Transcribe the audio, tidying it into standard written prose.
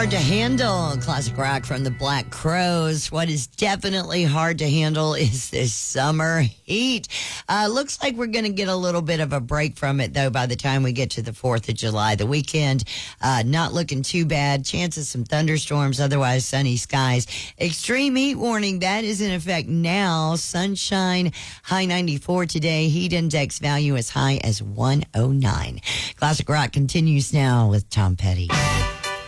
Hard to handle. Classic rock from the Black Crowes. What is definitely hard to handle is this summer heat. Looks like we're going to get a little bit of a break from it, though, by the time we get to the 4th of July. The weekend, not looking too bad. Chances some thunderstorms, otherwise sunny skies. Extreme heat warning, that is in effect now. Sunshine, high 94 today. Heat index value as high as 109. Classic rock continues now with Tom Petty.